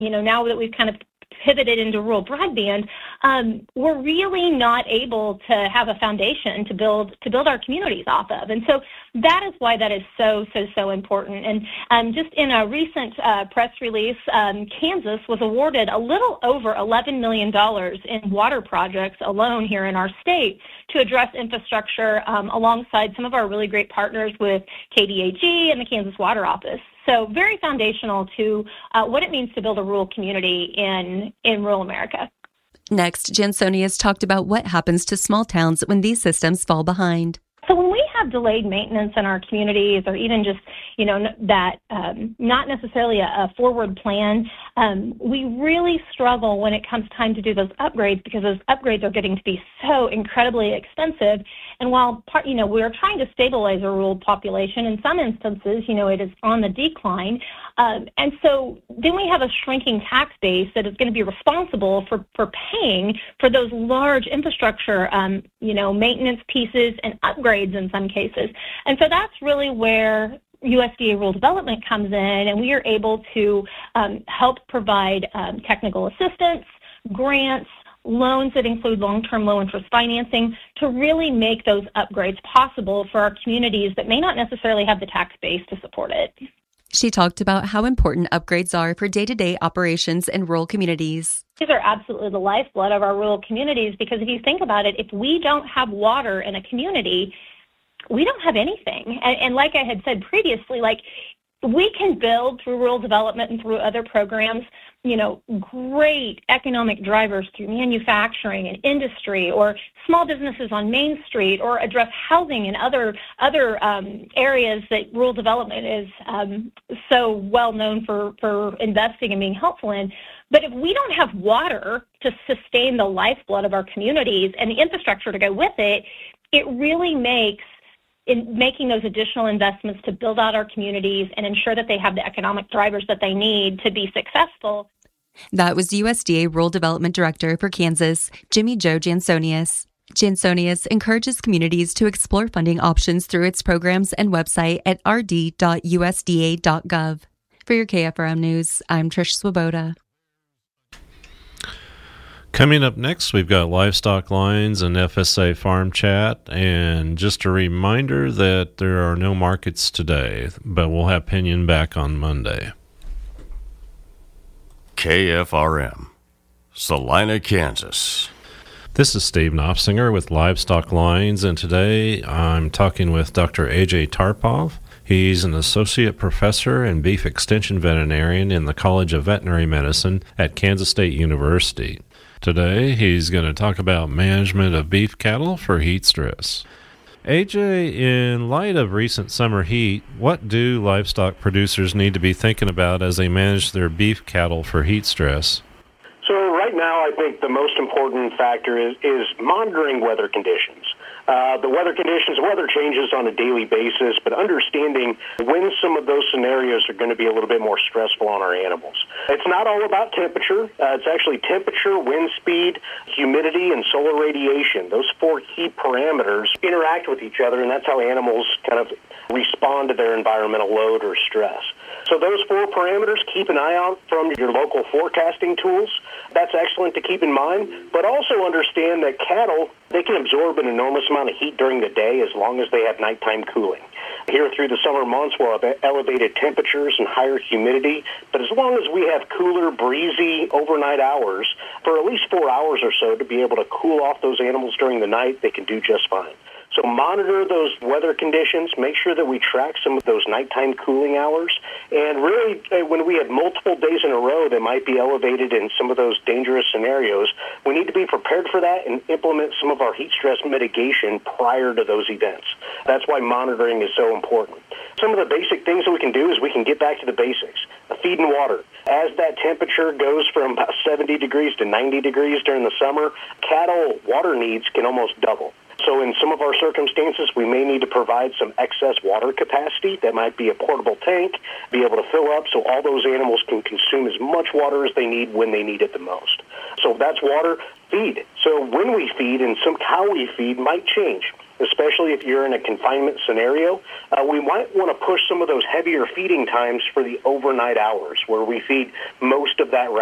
now that we've kind of pivoted into rural broadband, we're really not able to have a foundation to build our communities off of. And so that is why that is so important. And just in a recent press release, Kansas was awarded a little over $11 million in water projects alone here in our state to address infrastructure alongside some of our really great partners with KDAG and the Kansas Water Office. So very foundational to what it means to build a rural community in rural America. Next, Jansonius talked about what happens to small towns when these systems fall behind. So when we have delayed maintenance in our communities, or even just, that not necessarily a forward plan, we really struggle when it comes time to do those upgrades, because those upgrades are getting to be so incredibly expensive. And while we are trying to stabilize a rural population, in some instances, it is on the decline. And so then we have a shrinking tax base that is going to be responsible for paying for those large infrastructure, maintenance pieces and upgrades in some cases. And so that's really where USDA Rural Development comes in, and we are able to help provide technical assistance, grants, loans that include long-term low interest financing to really make those upgrades possible for our communities that may not necessarily have the tax base to support it. She talked about how important upgrades are for day-to-day operations in rural communities. These are absolutely the lifeblood of our rural communities, because if you think about it, if we don't have water in a community, we don't have anything. And like I had said previously, we can build through rural development and through other programs, great economic drivers through manufacturing and industry, or small businesses on Main Street, or address housing and other areas that rural development is so well known for investing and being helpful in. But if we don't have water to sustain the lifeblood of our communities and the infrastructure to go with it, it really makes in making those additional investments to build out our communities and ensure that they have the economic drivers that they need to be successful. That was USDA Rural Development Director for Kansas, Jimmy Jo Jansonius. Jansonius encourages communities to explore funding options through its programs and website at rd.usda.gov. For your KFRM News, I'm Trish Swoboda. Coming up next, we've got Livestock Lines and FSA Farm Chat, and just a reminder that there are no markets today, but we'll have Pinion back on Monday. KFRM, Salina, Kansas. This is Steve Knopfsinger with Livestock Lines, and today I'm talking with Dr. A.J. Tarpov. He's an associate professor and beef extension veterinarian in the College of Veterinary Medicine at Kansas State University. Today, he's going to talk about management of beef cattle for heat stress. AJ, in light of recent summer heat, what do livestock producers need to be thinking about as they manage their beef cattle for heat stress? So right now, I think the most important factor is monitoring weather conditions. The weather changes on a daily basis, but understanding when some of those scenarios are going to be a little bit more stressful on our animals. It's not all about temperature. It's actually temperature, wind speed, humidity, and solar radiation. Those four key parameters interact with each other, and that's how animals kind of respond to their environmental load or stress. So those four parameters, keep an eye out from your local forecasting tools. That's excellent to keep in mind, but also understand that cattle, they can absorb an enormous amount of heat during the day as long as they have nighttime cooling. Here through the summer months, we'll have elevated temperatures and higher humidity, but as long as we have cooler, breezy overnight hours for at least 4 hours or so to be able to cool off those animals during the night, they can do just fine. So monitor those weather conditions, make sure that we track some of those nighttime cooling hours, and really when we have multiple days in a row that might be elevated in some of those dangerous scenarios, we need to be prepared for that and implement some of our heat stress mitigation prior to those events. That's why monitoring is so important. Some of the basic things that we can do is we can get back to the basics. Feed and water. As that temperature goes from about 70 degrees to 90 degrees during the summer, cattle water needs can almost double. So in some of our circumstances, we may need to provide some excess water capacity. That might be a portable tank, be able to fill up so all those animals can consume as much water as they need when they need it the most. So that's water. feed. So when we feed and how we feed might change, especially if you're in a confinement scenario. We might want to push some of those heavier feeding times for the overnight hours where we feed most of that